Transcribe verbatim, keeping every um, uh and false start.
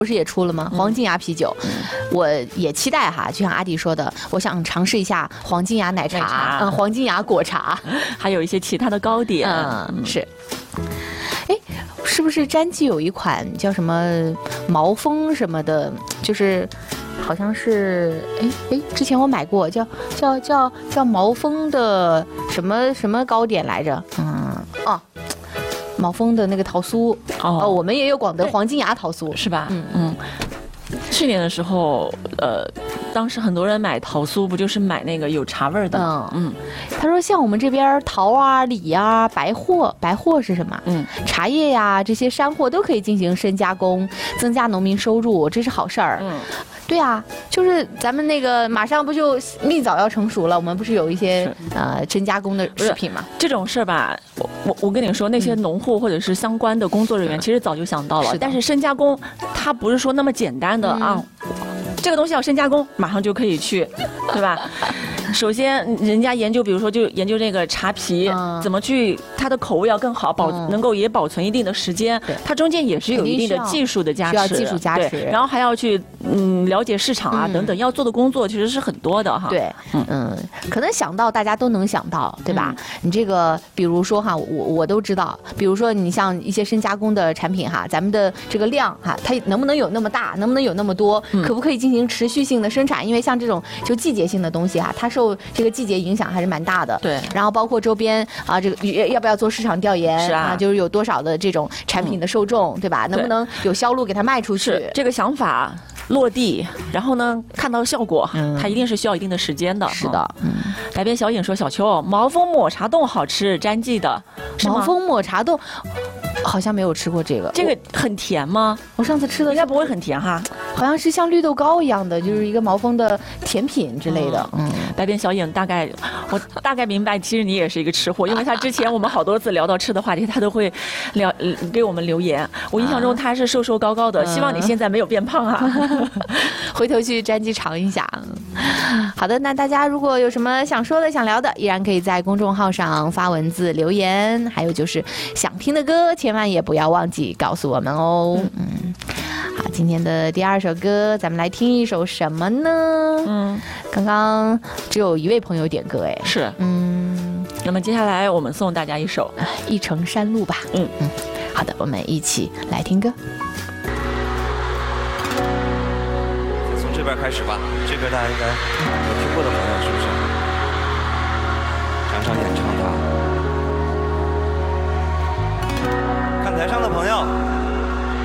不是也出了吗？黄金芽啤酒，嗯、我也期待哈，就像阿迪说的，我想尝试一下黄金芽奶茶，奶茶嗯，黄金芽果茶， 还有一些其他的糕点， 嗯，是。哎，是不是詹记有一款叫什么毛峰什么的，就是好像是哎哎，之前我买过，叫叫叫叫毛峰的什么什么糕点来着？嗯哦。毛峰的那个桃酥 哦, 哦，我们也有广德黄金芽桃酥， 是吧？嗯嗯。去年的时候，呃，当时很多人买桃酥，不就是买那个有茶味的？嗯嗯。他说，像我们这边桃啊、李啊、白货，白货是什么？嗯，茶叶呀，这些山货都可以进行深加工，增加农民收入，这是好事儿。嗯。对啊，就是咱们那个马上不就蜜枣要成熟了，我们不是有一些呃深加工的食品嘛？ 这种事儿吧，我我我跟你说，那些农户或者是相关的工作人员，其实早就想到了，但是深加工它不是说那么简单的、嗯、啊，这个东西要深加工，马上就可以去，对吧？首先，人家研究，比如说就研究这个茶皮、嗯、怎么去，它的口味要更好，保、嗯、能够也保存一定的时间。它中间也是有一定的技术的加持， 需要技术加持。 然后还要去嗯了解市场啊、嗯、等等，要做的工作其实是很多的哈。 对，嗯嗯，可能想到大家都能想到，对吧？嗯、你这个，比如说哈，我我都知道，比如说你像一些深加工的产品哈，咱们的这个量哈，它能不能有那么大，能不能有那么多，嗯、可不可以进行持续性的生产？因为像这种就季节性的东西哈，它受这个季节影响还是蛮大的， 对。 然后包括周边啊，这个要不要做市场调研？ 是啊， 就是有多少的这种产品的受众，嗯、对吧？能不能有销路给它卖出去？ 是这个想法落地，然后呢，看到效果，嗯、它一定是需要一定的时间的。 是的，嗯。 白边小影说：“小秋，毛峰抹茶冻好吃，詹记的。 毛峰抹茶冻。”好像没有吃过这个， 这个很甜吗？ 我上次吃的应该不会很甜哈， 好像是像绿豆糕一样的，就是一个毛峰的甜品之类的。嗯， 白边小影大概我大概明白，其实你也是一个吃货，因为他之前我们好多次聊到吃的话题，他都会聊给我们留言。我印象中他是瘦瘦高高的，希望你现在没有变胖啊。 回头去詹记尝一下。好的，那大家如果有什么想说的、想聊的，依然可以在公众号上发文字留言，还有就是想听的歌，千万也不要忘记告诉我们哦。嗯，好，今天的第二首歌，咱们来听一首什么呢？嗯，刚刚只有一位朋友点歌，哎， 是，嗯，那么接下来我们送大家一首 《一程山路》吧。嗯嗯，好的，我们一起来听歌。 从这边开始吧，这歌大家应该有听过的朋友，是不是？常常演唱它。看台上的朋友。